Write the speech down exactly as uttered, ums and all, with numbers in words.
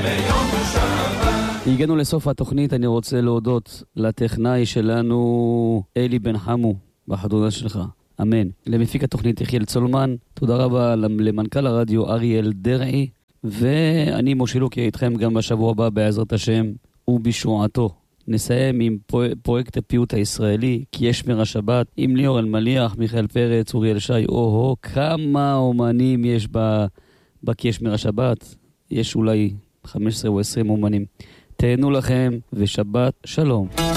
הגענו לסוף התוכנית, אני רוצה להודות לטכנאי שלנו אלי בן חמו בחתונה שלך, אמן. למפיק התוכנית יחיאל צולמן, תודה רבה למנכ"ל הרדיו אריאל דרעי, ואני משה לוקי איתכם גם בשבוע הבא בעזרת השם ובשועתו. נסיים עם פרויקט הפיוט הישראלי, כי יש שמר השבת, עם ליאור אלמליח, מיכאל פרץ, אוריאל שי, או-הו, כמה אומנים יש בכי שמר השבת, יש אולי חמש עשרה או עשרים אומנים. תהנו לכם ושבת שלום.